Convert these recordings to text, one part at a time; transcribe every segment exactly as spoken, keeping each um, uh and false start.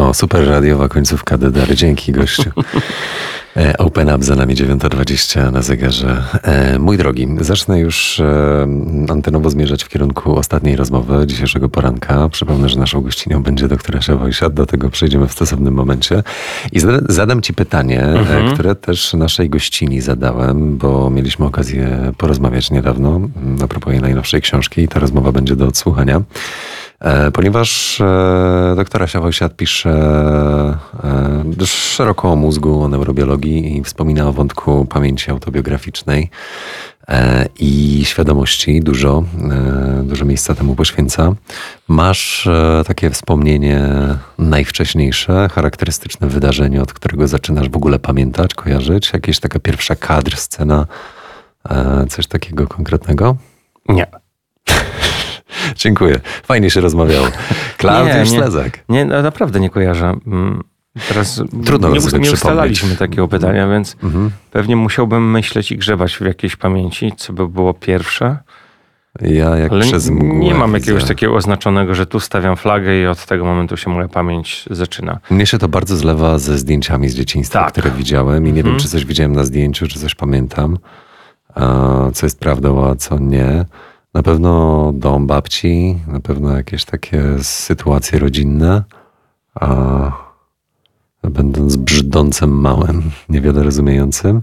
O, super radiowa końcówka Dedary. Dzięki, gościu. Open Up za nami dziewiąta dwadzieścia na zegarze. E, mój drogi, zacznę już e, antenowo zmierzać w kierunku ostatniej rozmowy dzisiejszego poranka. Przypomnę, że naszą gościnią będzie doktor Asia Wojsiat. Do tego przejdziemy w stosownym momencie. I zada, zadam ci pytanie, mhm. e, które też naszej gościni zadałem, bo mieliśmy okazję porozmawiać niedawno a propos jej najnowszej książki i ta rozmowa będzie do odsłuchania. Ponieważ e, doktor Asia Wojsiat pisze e, szeroko o mózgu, o neurobiologii i wspomina o wątku pamięci autobiograficznej e, i świadomości. Dużo, e, dużo miejsca temu poświęca. Masz e, takie wspomnienie najwcześniejsze, charakterystyczne wydarzenie, od którego zaczynasz w ogóle pamiętać, kojarzyć? Jakieś taka pierwsza kadr, scena, e, coś takiego konkretnego? Nie. Dziękuję. Fajnie się rozmawiało. Klaudiusz Slezak. Nie, nie, naprawdę nie kojarzę. Teraz Trudno nie, sobie nie ustalaliśmy takiego pytania, więc mhm. pewnie musiałbym myśleć i grzebać w jakiejś pamięci, co by było pierwsze. Ja jak Ale przez mgłę nie mam widzę. jakiegoś takiego oznaczonego, że tu stawiam flagę i od tego momentu się moja pamięć zaczyna. Mnie się to bardzo zlewa ze zdjęciami z dzieciństwa, tak. które widziałem i nie mhm. wiem, czy coś widziałem na zdjęciu, czy coś pamiętam, co jest prawdą, a co nie. Na pewno dom babci, na pewno jakieś takie sytuacje rodzinne, a będąc brzydącym małym, niewiele rozumiejącym.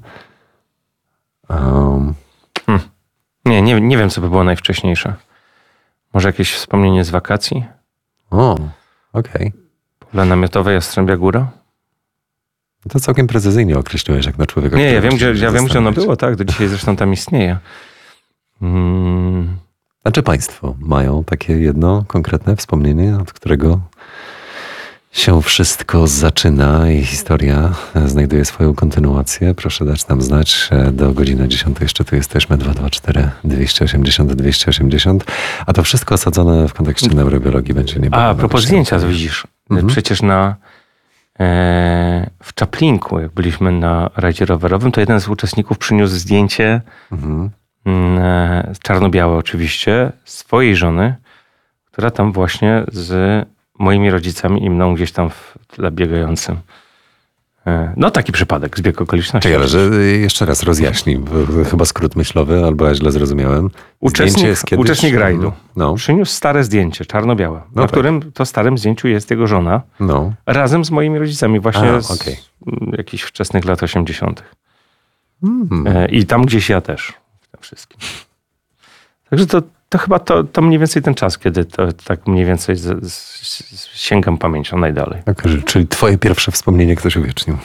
Um. Hmm. Nie, nie, nie wiem, co by było najwcześniejsze. Może jakieś wspomnienie z wakacji? O, okej. Okay. Pole namiotowe Jastrzębia Góra? To całkiem precyzyjnie określiłeś, jak na człowieka. Nie, ja wiem, gdzie, ja wiem, gdzie ono było, tak? Do dzisiaj zresztą tam istnieje. Hmm. A czy państwo mają takie jedno konkretne wspomnienie, od którego się wszystko zaczyna i historia znajduje swoją kontynuację? Proszę dać nam znać. Do godziny dziesiątej jeszcze tu jesteśmy. dwa dwa cztery dwieście osiemdziesiąt dwieście osiemdziesiąt. A to wszystko osadzone w kontekście neurobiologii będzie nie. A, a propos zdjęcia, to widzisz. Mhm. Przecież na e, w Czaplinku, jak byliśmy na rajdzie rowerowym, to jeden z uczestników przyniósł zdjęcie mhm. e, czarno-białe oczywiście, swojej żony, która tam właśnie z moimi rodzicami i mną gdzieś tam w tle biegającym. No taki przypadek, zbieg okoliczności. Czyli, ale że jeszcze raz rozjaśnij, bo chyba skrót myślowy, albo ja źle zrozumiałem. Uczestnik, kiedyś... uczestnik rajdu no. przyniósł stare zdjęcie, czarno-białe, no na tak. którym to starym zdjęciu jest jego żona, no. razem z moimi rodzicami, właśnie A, z okay. jakichś wczesnych lat osiemdziesiątych. Hmm. I tam gdzieś ja też w tym wszystkim. Także to To chyba to, to mniej więcej ten czas, kiedy to tak mniej więcej z, z, sięgam pamięcią najdalej. Okay, czyli twoje pierwsze wspomnienie ktoś uwiecznił.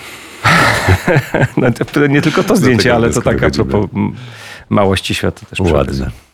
No, to nie tylko to zdjęcie, ale to tak a propos małości świata też. Ładne.